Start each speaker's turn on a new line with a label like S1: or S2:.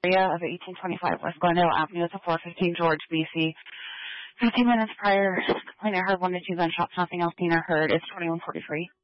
S1: area of 1825 West Glendale Avenue. It's a 415 George, BC. 15 minutes prior, complainant heard 1 to 2 gunshots. Nothing else seen or heard. It's 2143.